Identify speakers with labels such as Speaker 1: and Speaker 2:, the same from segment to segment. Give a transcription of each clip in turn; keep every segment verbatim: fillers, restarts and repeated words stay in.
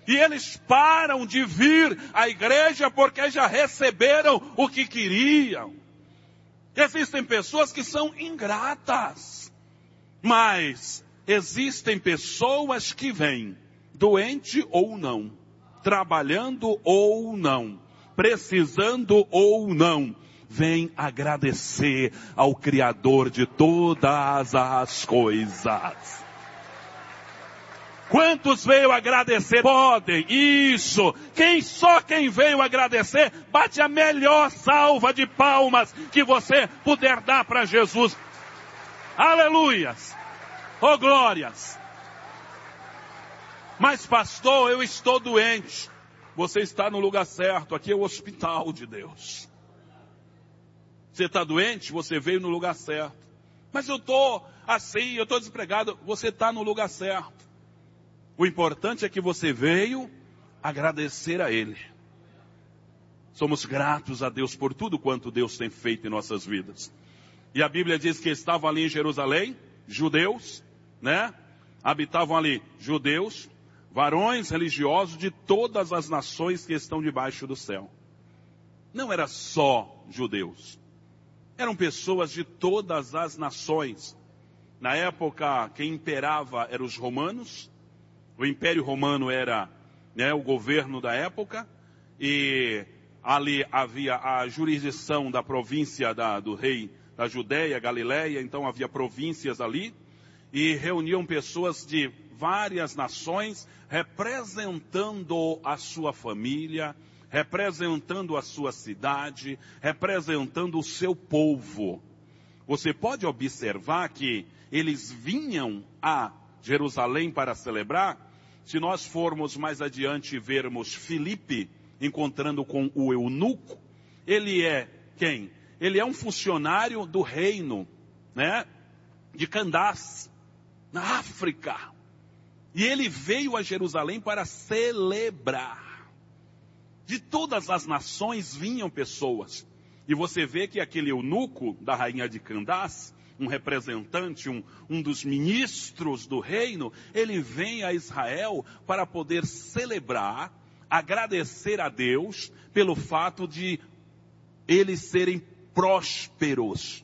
Speaker 1: E eles param de vir à igreja porque já receberam o que queriam. Existem pessoas que são ingratas. Mas existem pessoas que vêm, doente ou não, trabalhando ou não, precisando ou não, vem agradecer ao Criador de todas as coisas. Quantos veio agradecer? Podem, isso. Quem, só quem veio agradecer, bate a melhor salva de palmas que você puder dar para Jesus. Aleluias. Oh glórias. Mas pastor, eu estou doente. Você está no lugar certo, aqui é o hospital de Deus. Você está doente, você veio no lugar certo. Mas eu estou assim, eu estou desempregado, você está no lugar certo. O importante é que você veio agradecer a Ele. Somos gratos a Deus por tudo quanto Deus tem feito em nossas vidas. E a Bíblia diz que estavam ali em Jerusalém, judeus, né? Habitavam ali judeus, varões religiosos de todas as nações que estão debaixo do céu. Não era só judeus. Eram pessoas de todas as nações. Na época, quem imperava eram os romanos. O Império Romano era, né, o governo da época. E ali havia a jurisdição da província da, do rei da Judéia, Galileia. Então havia províncias ali. E reuniam pessoas de várias nações, representando a sua família, representando a sua cidade, representando o seu povo. Você pode observar que eles vinham a Jerusalém para celebrar. Se nós formos mais adiante e vermos Filipe encontrando com o eunuco, ele é quem? Ele é um funcionário do reino, né, de Candás, na África. E ele veio a Jerusalém para celebrar. De todas as nações vinham pessoas. E você vê que aquele eunuco da rainha de Candás, um representante, um, um dos ministros do reino, ele vem a Israel para poder celebrar, agradecer a Deus pelo fato de eles serem prósperos.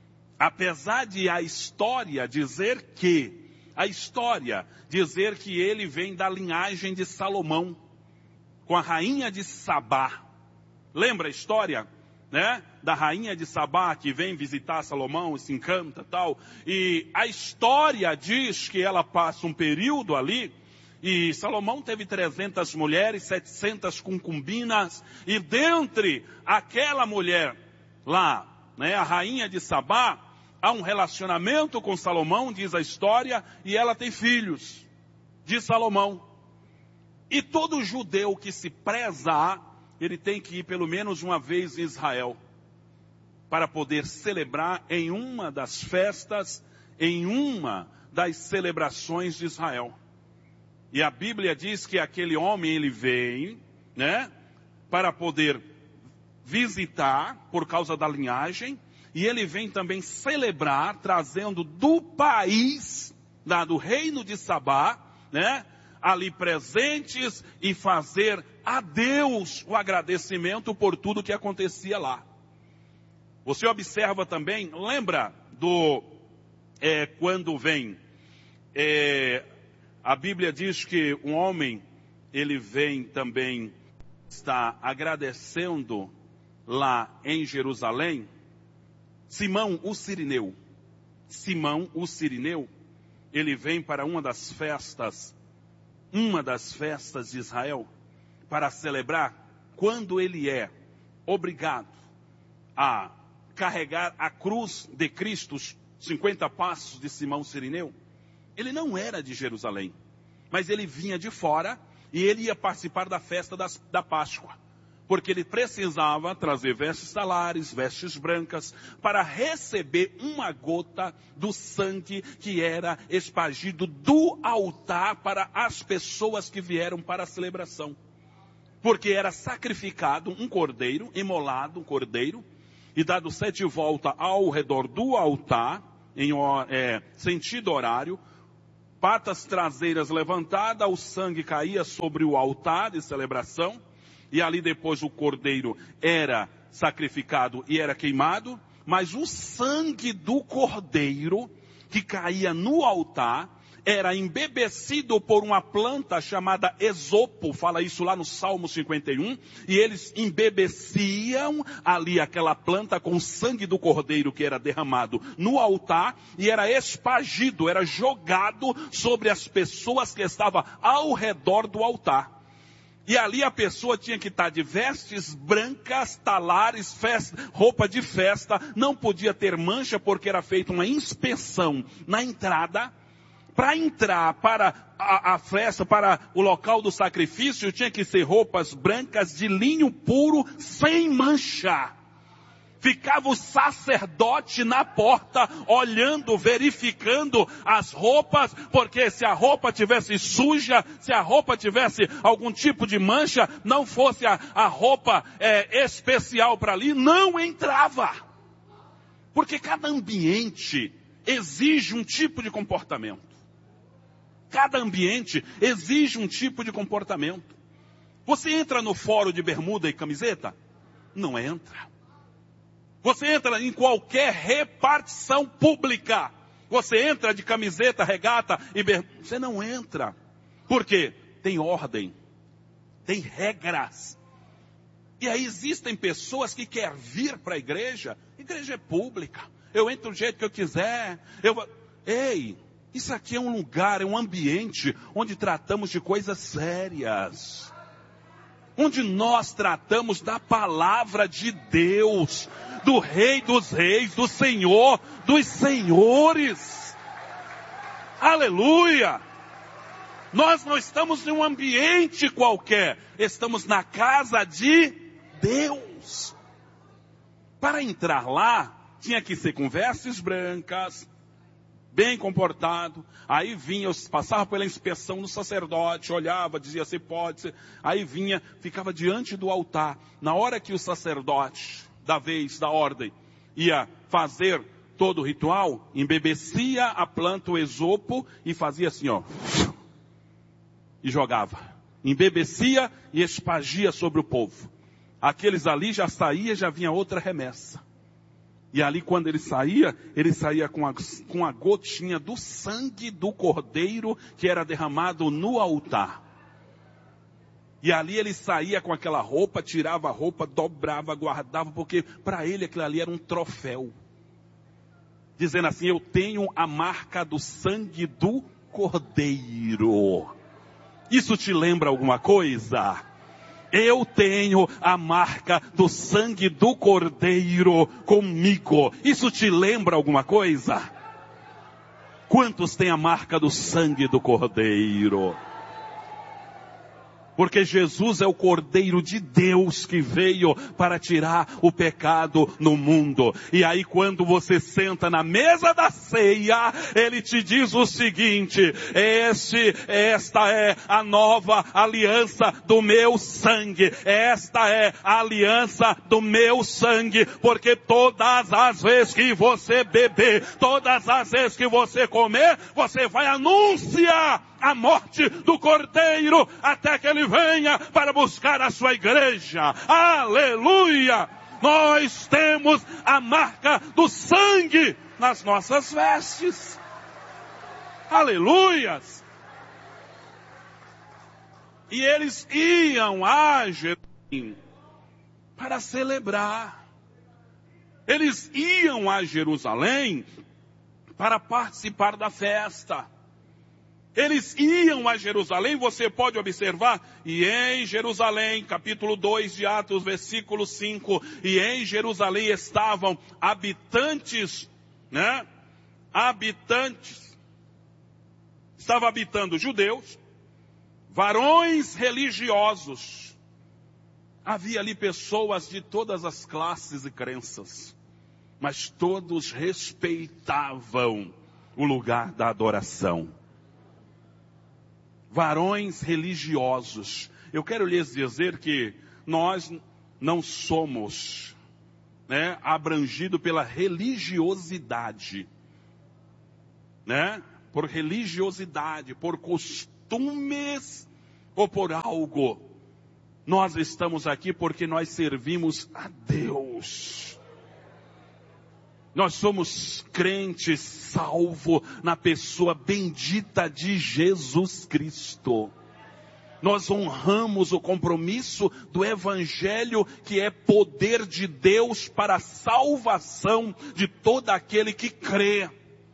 Speaker 1: Apesar de a história dizer que, a história dizer que ele vem da linhagem de Salomão, com a rainha de Sabá. Lembra a história, né? Da rainha de Sabá que vem visitar Salomão e se encanta e tal. E a história diz que ela passa um período ali. E Salomão teve trezentas mulheres, setecentas concubinas. E dentre aquela mulher lá, né, a rainha de Sabá, há um relacionamento com Salomão, diz a história, e ela tem filhos de Salomão. E todo judeu que se preza, ele tem que ir pelo menos uma vez em Israel, para poder celebrar em uma das festas, em uma das celebrações de Israel. E a Bíblia diz que aquele homem, ele vem, né, para poder visitar, por causa da linhagem, e ele vem também celebrar, trazendo do país, da, do reino de Sabá, né, ali presentes, e fazer a Deus o agradecimento por tudo que acontecia lá. Você observa também, lembra do, é, quando vem, é, a Bíblia diz que um homem, ele vem também, está agradecendo lá em Jerusalém, Simão o Cirineu. Simão o Cirineu, ele vem para uma das festas, uma das festas de Israel, para celebrar, quando ele é obrigado a carregar a cruz de Cristo, os cinquenta passos de Simão Cirineu. Ele não era de Jerusalém, mas ele vinha de fora e ele ia participar da festa das, da Páscoa. Porque ele precisava trazer vestes talares, vestes brancas, para receber uma gota do sangue que era espargido do altar para as pessoas que vieram para a celebração. Porque era sacrificado um cordeiro, imolado um cordeiro, e dado sete voltas ao redor do altar, em é, sentido horário, patas traseiras levantadas, o sangue caía sobre o altar de celebração, e ali depois o cordeiro era sacrificado e era queimado, mas o sangue do cordeiro que caía no altar era embebecido por uma planta chamada esopo, fala isso lá no Salmo cinquenta e um, e eles embebeciam ali aquela planta com o sangue do cordeiro que era derramado no altar, e era espargido, era jogado sobre as pessoas que estavam ao redor do altar. E ali a pessoa tinha que estar de vestes brancas, talares, festa, roupa de festa, não podia ter mancha porque era feita uma inspeção na entrada. Para entrar para a, a festa, para o local do sacrifício, tinha que ser roupas brancas de linho puro, sem mancha. Ficava o sacerdote na porta, olhando, verificando as roupas, porque se a roupa tivesse suja, se a roupa tivesse algum tipo de mancha, não fosse a, a roupa é, especial para ali, não entrava. Porque cada ambiente exige um tipo de comportamento. Cada ambiente exige um tipo de comportamento. Você entra no fórum de bermuda e camiseta? Não entra. Você entra em qualquer repartição pública. Você entra de camiseta, regata e bermuda. Você não entra. Por quê? Tem ordem. Tem regras. E aí existem pessoas que querem vir para a igreja. A igreja é pública. Eu entro do jeito que eu quiser. Eu vou... Ei... Isso aqui é um lugar, é um ambiente onde tratamos de coisas sérias. Onde nós tratamos da palavra de Deus, do Rei dos Reis, do Senhor dos Senhores. Aleluia! Nós não estamos em um ambiente qualquer, estamos na casa de Deus. Para entrar lá, tinha que ser com vestes brancas, bem comportado, aí vinha, passava pela inspeção do sacerdote, olhava, dizia se pode, aí vinha, ficava diante do altar. Na hora que o sacerdote, da vez, da ordem, ia fazer todo o ritual, embebecia a planta, o esopo, e fazia assim, ó, e jogava. Embebecia e espargia sobre o povo. Aqueles ali já saía, já vinha outra remessa. E ali quando ele saía, ele saía com a, com a gotinha do sangue do cordeiro que era derramado no altar. E ali ele saía com aquela roupa, tirava a roupa, dobrava, guardava, porque para ele aquilo ali era um troféu. Dizendo assim, eu tenho a marca do sangue do cordeiro. Isso te lembra alguma coisa? Eu tenho a marca do sangue do cordeiro comigo. Isso te lembra alguma coisa? Quantos têm a marca do sangue do cordeiro? Porque Jesus é o Cordeiro de Deus que veio para tirar o pecado no mundo. E aí quando você senta na mesa da ceia, Ele te diz o seguinte, este, esta é a nova aliança do meu sangue. Esta é a aliança do meu sangue. Porque todas as vezes que você beber, todas as vezes que você comer, você vai anunciar a morte do Cordeiro até que Ele venha para buscar a sua igreja. Aleluia! Nós temos a marca do sangue nas nossas vestes. Aleluias! E eles iam a Jerusalém para celebrar. Eles iam a Jerusalém para participar da festa. Eles iam a Jerusalém, você pode observar, e em Jerusalém, capítulo dois de Atos, versículo cinco, e em Jerusalém estavam habitantes, né? Habitantes, estavam habitando judeus, varões religiosos. Havia ali pessoas de todas as classes e crenças, mas todos respeitavam o lugar da adoração. Varões religiosos. Eu quero lhes dizer que nós não somos, né, abrangidos pela religiosidade, né? por religiosidade, por costumes ou por algo. Nós estamos aqui porque nós servimos a Deus. Nós somos crentes salvos na pessoa bendita de Jesus Cristo. Nós honramos o compromisso do Evangelho, que é poder de Deus para a salvação de todo aquele que crê.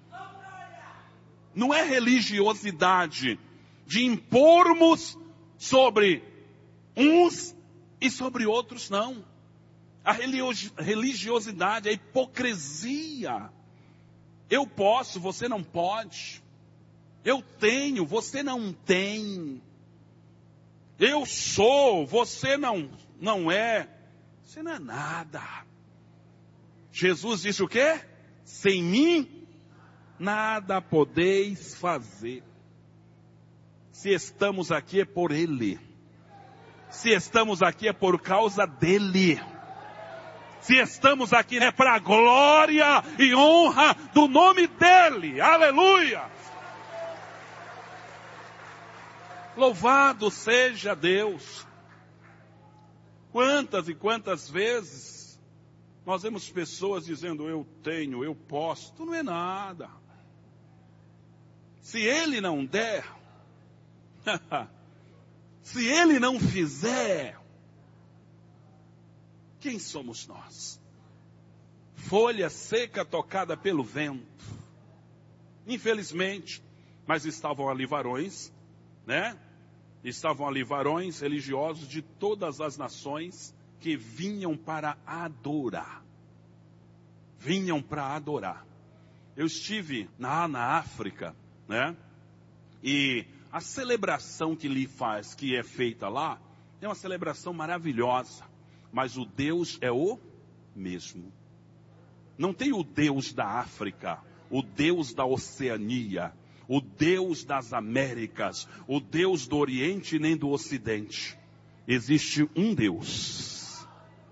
Speaker 1: Não é religiosidade de impormos sobre uns e sobre outros, não. A religiosidade, a hipocrisia. Eu posso, você não pode. Eu tenho, você não tem. Eu sou, você não, não é. Você não é nada. Jesus disse o quê? Sem mim, nada podeis fazer. Se estamos aqui é por Ele. Se estamos aqui é por causa dEle. Se estamos aqui é para a glória e honra do nome dEle. Aleluia! Louvado seja Deus. Quantas e quantas vezes nós vemos pessoas dizendo, eu tenho, eu posso. Tu não é nada. Se Ele não der, se Ele não fizer, quem somos nós? Folha seca tocada pelo vento. Infelizmente, mas estavam ali varões, né? Estavam ali varões religiosos de todas as nações que vinham para adorar. Vinham para adorar. Eu estive na, na África, né? E a celebração que lhe faz, que é feita lá, é uma celebração maravilhosa. Mas o Deus é o mesmo. Não tem o Deus da África, o Deus da Oceania, o Deus das Américas, o Deus do Oriente nem do Ocidente. Existe um Deus.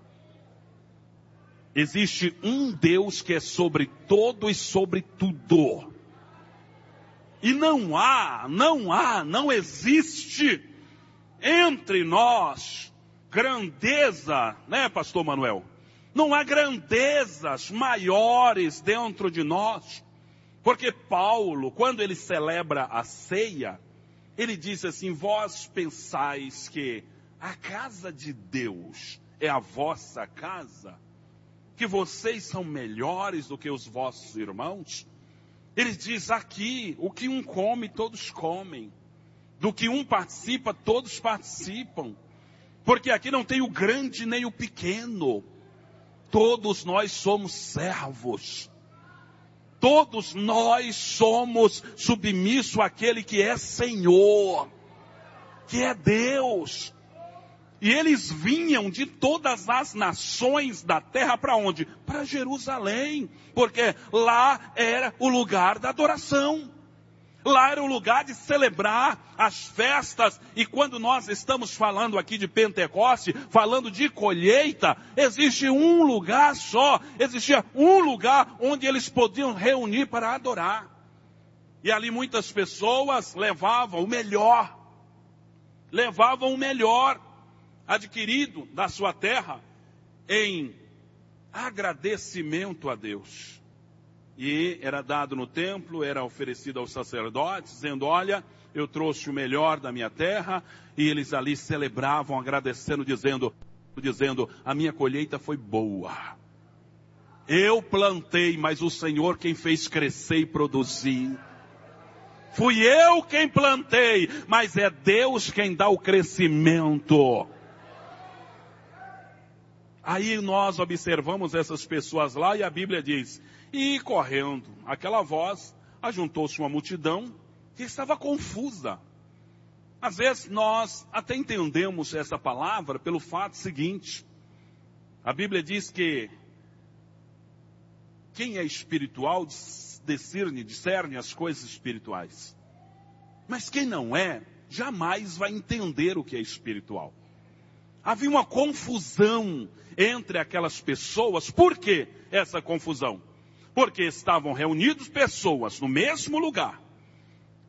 Speaker 1: Existe um Deus que é sobre todo e sobre tudo. E não há, não há, não existe entre nós grandeza, né, pastor Manuel? Não há grandezas maiores dentro de nós. Porque Paulo, quando ele celebra a ceia, ele diz assim, vós pensais que a casa de Deus é a vossa casa? Que vocês são melhores do que os vossos irmãos? Ele diz aqui, o que um come, todos comem. Do que um participa, todos participam. Porque aqui não tem o grande nem o pequeno. Todos nós somos servos. Todos nós somos submissos àquele que é Senhor. Que é Deus. E eles vinham de todas as nações da terra para onde? Para Jerusalém. Porque lá era o lugar da adoração. Lá era o lugar de celebrar as festas. E quando nós estamos falando aqui de Pentecoste, falando de colheita, existe um lugar só. Existia um lugar onde eles podiam reunir para adorar. E ali muitas pessoas levavam o melhor. Levavam o melhor adquirido da sua terra em agradecimento a Deus. E era dado no templo, era oferecido aos sacerdotes, dizendo, olha, eu trouxe o melhor da minha terra, e eles ali celebravam, agradecendo, dizendo, dizendo, a minha colheita foi boa. Eu plantei, mas o Senhor quem fez crescer e produzir. Fui eu quem plantei, mas é Deus quem dá o crescimento. Aí nós observamos essas pessoas lá e a Bíblia diz, e correndo aquela voz, ajuntou-se uma multidão que estava confusa. Às vezes nós até entendemos essa palavra pelo fato seguinte. A Bíblia diz que quem é espiritual discerne, discerne as coisas espirituais. Mas quem não é, jamais vai entender o que é espiritual. Havia uma confusão entre aquelas pessoas. Por que essa confusão? Porque estavam reunidos pessoas no mesmo lugar,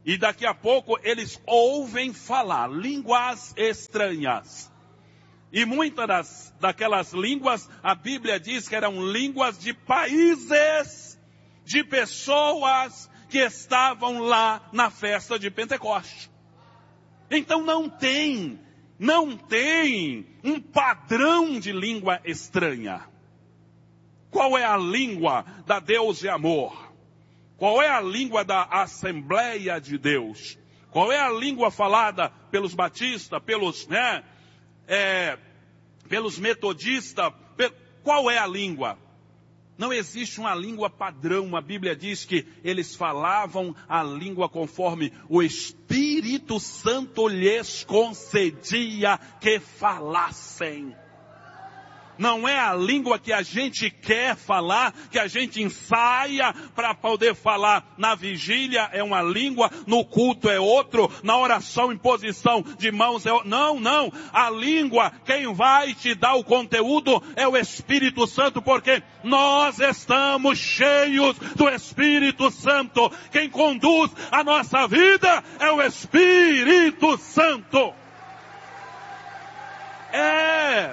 Speaker 1: E daqui a pouco eles ouvem falar línguas estranhas. E muitas das, daquelas línguas, a Bíblia diz que eram línguas de países, de pessoas que estavam lá na festa de Pentecostes. Então não tem, não tem um padrão de língua estranha. Qual é a língua da Deus de amor? Qual é a língua da Assembleia de Deus? Qual é a língua falada pelos batistas, pelos, né, é, pelos metodistas? Qual é a língua? Não existe uma língua padrão. A Bíblia diz que eles falavam a língua conforme o Espírito Santo lhes concedia que falassem. Não é a língua que a gente quer falar, que a gente ensaia para poder falar. Na vigília é uma língua, no culto é outro, na oração em posição de mãos é outro. Não, não. A língua, quem vai te dar o conteúdo é o Espírito Santo, porque nós estamos cheios do Espírito Santo. Quem conduz a nossa vida é o Espírito Santo. É...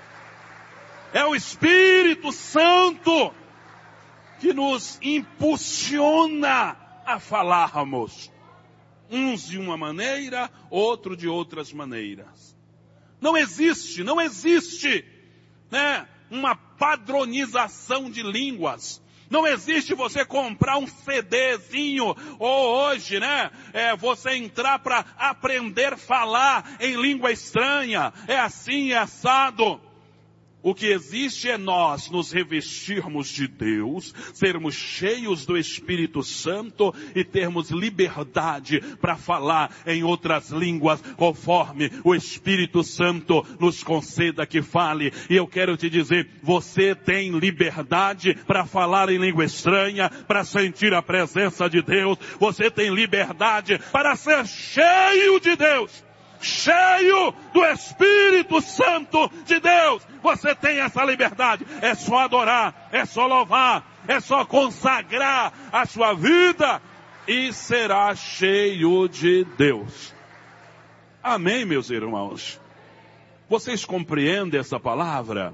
Speaker 1: É o Espírito Santo que nos impulsiona a falarmos. Uns de uma maneira, outro de outras maneiras. Não existe, não existe, né, uma padronização de línguas. Não existe você comprar um CDzinho, ou hoje, né, é, você entrar para aprender a falar em língua estranha. É assim, é assado. O que existe é nós nos revestirmos de Deus, sermos cheios do Espírito Santo e termos liberdade para falar em outras línguas, conforme o Espírito Santo nos conceda que fale. E eu quero te dizer, você tem liberdade para falar em língua estranha, para sentir a presença de Deus. Você tem liberdade para ser cheio de Deus. Cheio do Espírito Santo de Deus. Você tem essa liberdade. É só adorar, é só louvar, é só consagrar a sua vida e será cheio de Deus. Amém, meus irmãos? Vocês compreendem essa palavra?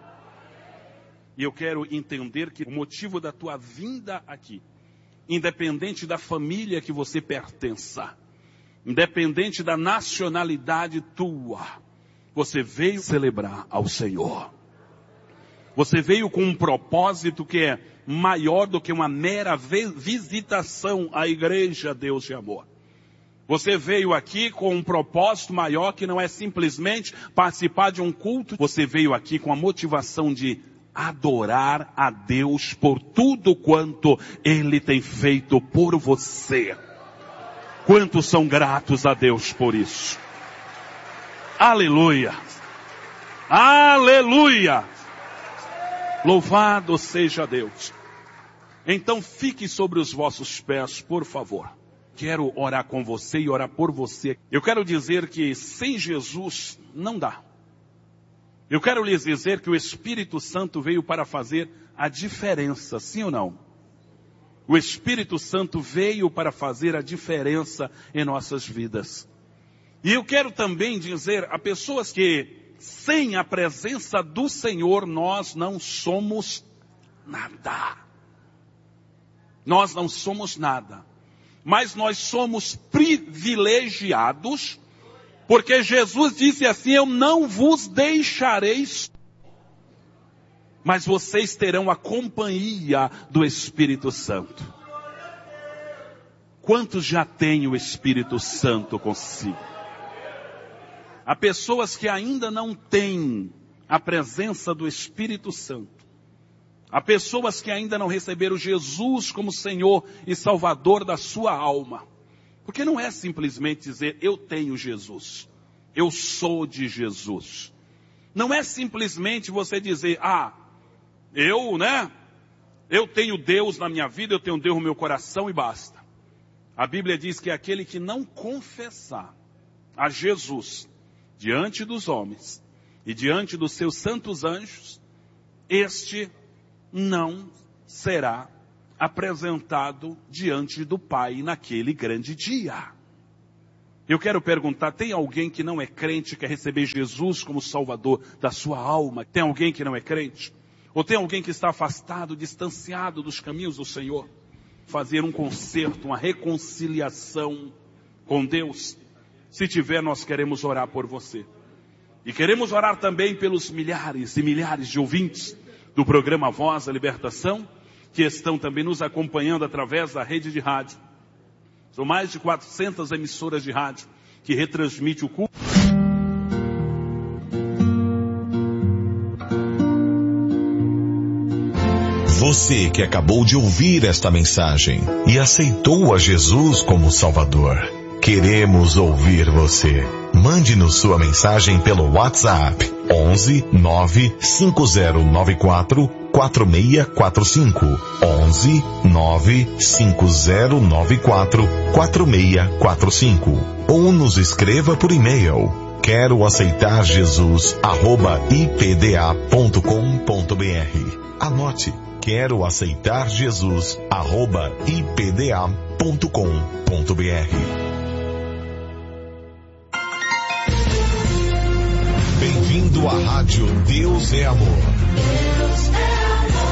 Speaker 1: E eu quero entender que o motivo da tua vinda aqui, independente da família que você pertença, independente da nacionalidade tua, você veio celebrar ao Senhor. Você veio com um propósito que é maior do que uma mera visitação à igreja Deus de amor. Você veio aqui com um propósito maior que não é simplesmente participar de um culto. Você veio aqui com a motivação de adorar a Deus por tudo quanto Ele tem feito por você. Quantos são gratos a Deus por isso? Aleluia! Aleluia! Louvado seja Deus. Então fique sobre os vossos pés, por favor. Quero orar com você e orar por você. Eu quero dizer que sem Jesus não dá. Eu quero lhes dizer que o Espírito Santo veio para fazer a diferença, sim ou não? O Espírito Santo veio para fazer a diferença em nossas vidas. E eu quero também dizer a pessoas que, sem a presença do Senhor, nós não somos nada. Nós não somos nada. Mas nós somos privilegiados, porque Jesus disse assim, eu não vos deixarei, mas vocês terão a companhia do Espírito Santo. Quantos já têm o Espírito Santo consigo? Há pessoas que ainda não têm a presença do Espírito Santo. Há pessoas que ainda não receberam Jesus como Senhor e Salvador da sua alma. Porque não é simplesmente dizer, eu tenho Jesus. Eu sou de Jesus. Não é simplesmente você dizer, ah, eu, né? Eu tenho Deus na minha vida, eu tenho Deus no meu coração e basta. A Bíblia diz que aquele que não confessar a Jesus diante dos homens e diante dos seus santos anjos, este não será apresentado diante do Pai naquele grande dia. Eu quero perguntar, tem alguém que não é crente, quer receber Jesus como Salvador da sua alma? Tem alguém que não é crente? Ou tem alguém que está afastado, distanciado dos caminhos do Senhor? Fazer um conserto, uma reconciliação com Deus? Se tiver, nós queremos orar por você. E queremos orar também pelos milhares e milhares de ouvintes do programa Voz da Libertação, que estão também nos acompanhando através da rede de rádio. São mais de quatrocentas emissoras de rádio que retransmitem o culto.
Speaker 2: Você que acabou de ouvir esta mensagem e aceitou a Jesus como Salvador, queremos ouvir você. Mande-nos sua mensagem pelo WhatsApp onze nove cinco zero nove quatro quatro seis quatro cinco. onze nove cinco zero nove quatro quatro seis quatro cinco. Ou nos escreva por e-mail. Quero aceitar Jesus arroba i p d a ponto com ponto b r. Anote. Quero aceitar Jesus arroba i p d a ponto com ponto b r. Bem-vindo à Rádio Deus é Amor. Deus é amor.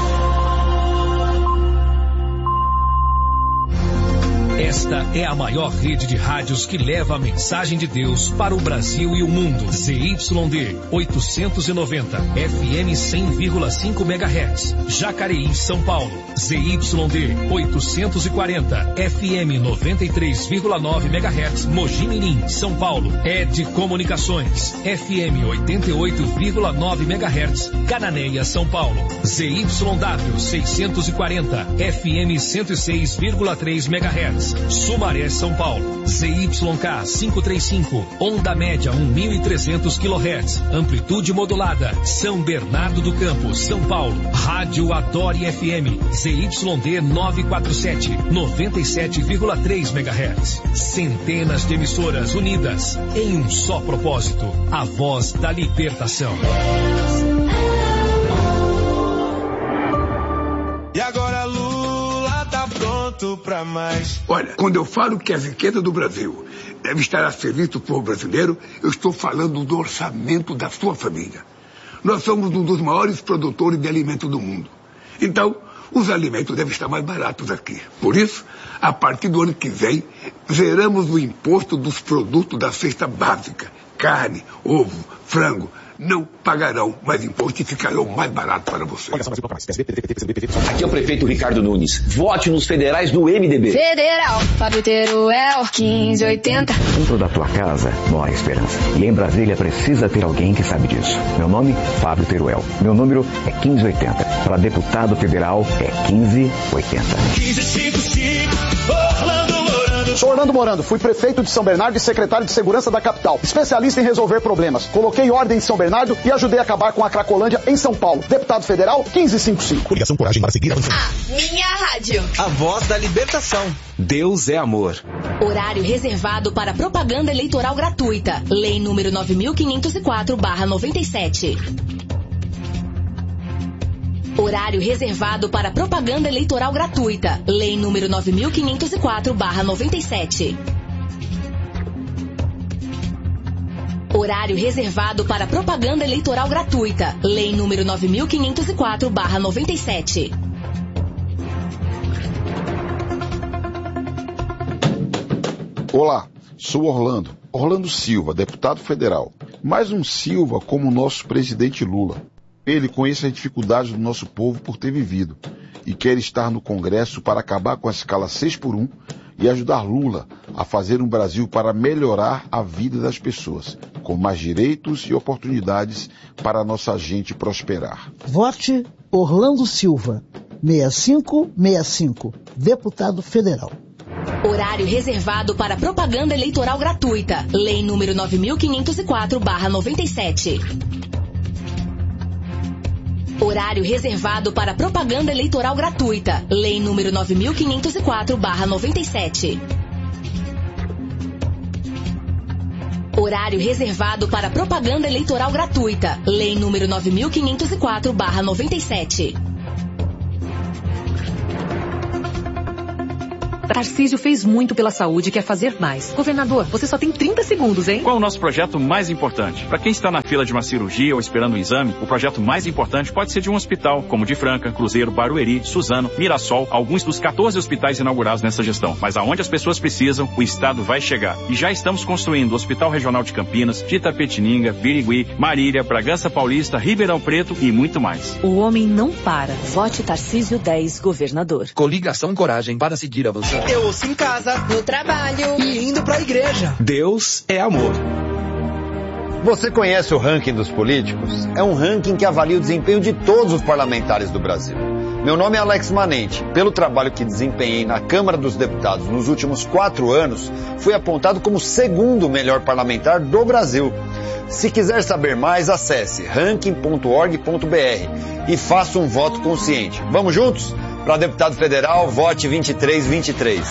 Speaker 3: Esta é a maior rede de rádios que leva a mensagem de Deus para o Brasil e o mundo. Z Y D oitocentos e noventa, F M cem vírgula cinco megahertz, Jacareí, São Paulo. Z Y D oitocentos e quarenta, F M noventa e três vírgula nove megahertz, Mogi Mirim, São Paulo. Ed Comunicações, F M oitenta e oito vírgula nove megahertz, Cananéia, São Paulo. Z Y W seiscentos e quarenta, F M cento e seis vírgula três megahertz, Sumaré, São Paulo. Z Y K quinhentos e trinta e cinco, onda média mil e trezentos quilohertz, amplitude modulada, São Bernardo do Campo, São Paulo. Rádio Adore F M, Z Y D novecentos e quarenta e sete, noventa e sete vírgula três megahertz. Centenas de emissoras unidas em um só propósito, a voz da libertação.
Speaker 4: E agora Lula tá pronto pra mais.
Speaker 5: Olha, quando eu falo que a riqueza do Brasil deve estar a serviço do povo brasileiro, eu estou falando do orçamento da sua família. Nós somos um dos maiores produtores de alimentos do mundo. Então, os alimentos devem estar mais baratos aqui. Por isso, a partir do ano que vem, zeramos o imposto dos produtos da cesta básica. Carne, ovo, frango. Não pagarão mais imposto e ficarão mais barato para você.
Speaker 6: Aqui é o prefeito Ricardo Nunes. Vote nos federais do M D B.
Speaker 7: Federal, Fábio Teruel, quinze oitenta.
Speaker 8: Dentro da tua casa mora a esperança. E em Brasília precisa ter alguém que sabe disso. Meu nome, Fábio Teruel. Meu número é quinze oitenta. Para deputado federal é quinze oitenta.
Speaker 4: quinze cinquenta e cinco, Orlando Morando.
Speaker 9: Sou Orlando Morando, fui prefeito de São Bernardo e secretário de segurança da capital. Especialista em resolver problemas. Coloquei ordem em São Bernardo e ajudei a acabar com a Cracolândia em São Paulo. Deputado federal, quinze cinquenta e cinco.
Speaker 2: Coligação Coragem para seguir avançando.
Speaker 7: A minha rádio.
Speaker 4: A voz da libertação. Deus é amor.
Speaker 10: Horário reservado para propaganda eleitoral gratuita. Lei número nove mil quinhentos e quatro barra noventa e sete. Horário reservado para propaganda eleitoral gratuita. Lei número nove mil quinhentos e quatro barra noventa e sete. Horário reservado para propaganda eleitoral gratuita. Lei número nove mil quinhentos e quatro barra noventa e sete.
Speaker 11: Olá, sou Orlando. Orlando Silva, deputado federal. Mais um Silva como o nosso presidente Lula. Ele conhece as dificuldades do nosso povo por ter vivido e quer estar no Congresso para acabar com a escala seis por um e ajudar Lula a fazer um Brasil para melhorar a vida das pessoas, com mais direitos e oportunidades para a nossa gente prosperar.
Speaker 12: Vote Orlando Silva, seis cinco seis cinco, deputado federal.
Speaker 10: Horário reservado para propaganda eleitoral gratuita. Lei número nove mil quinhentos e quatro barra noventa e sete. Horário reservado para propaganda eleitoral gratuita. Lei número nove mil quinhentos e quatro barra noventa e sete. Horário reservado para propaganda eleitoral gratuita. Lei número nove mil quinhentos e quatro barra noventa e sete.
Speaker 13: Tarcísio fez muito pela saúde e quer fazer mais. Governador, você só tem trinta segundos, hein?
Speaker 14: Qual é o nosso projeto mais importante? Para quem está na fila de uma cirurgia ou esperando um exame, o projeto mais importante pode ser de um hospital, como de Franca, Cruzeiro, Barueri, Suzano, Mirassol, alguns dos quatorze hospitais inaugurados nessa gestão. Mas aonde as pessoas precisam, o Estado vai chegar. E já estamos construindo o Hospital Regional de Campinas, de Itapetininga, Birigui, Marília, Bragança Paulista, Ribeirão Preto e muito mais.
Speaker 10: O homem não para. Vote Tarcísio dez, governador.
Speaker 15: Coligação Coragem para seguir avançando.
Speaker 16: Eu ouço em casa,
Speaker 17: no trabalho
Speaker 16: e indo pra igreja.
Speaker 15: Deus é amor.
Speaker 18: Você conhece o ranking dos políticos? É um ranking que avalia o desempenho de todos os parlamentares do Brasil. Meu nome é Alex Manente. Pelo trabalho que desempenhei na Câmara dos Deputados nos últimos quatro anos, fui apontado como o segundo melhor parlamentar do Brasil. Se quiser saber mais, acesse ranking ponto org ponto br e faça um voto consciente. Vamos juntos? Para deputado federal, vote vinte e três vinte e três.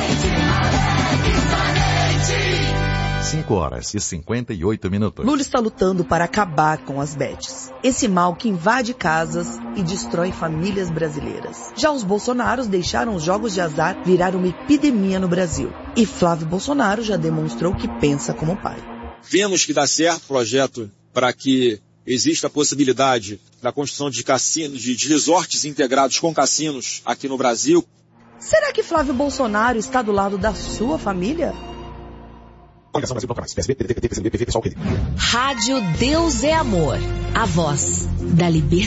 Speaker 2: cinco horas e cinquenta e oito minutos.
Speaker 19: Lula está lutando para acabar com as bets. Esse mal que invade casas e destrói famílias brasileiras. Já os Bolsonaros deixaram os jogos de azar virar uma epidemia no Brasil. E Flávio Bolsonaro já demonstrou que pensa como pai.
Speaker 20: Vemos que dá certo o projeto para que exista a possibilidade da construção de cassinos, de resorts integrados com cassinos aqui no Brasil.
Speaker 19: Será que Flávio Bolsonaro está do lado da sua família?
Speaker 10: Rádio Deus é Amor. A voz da liberdade.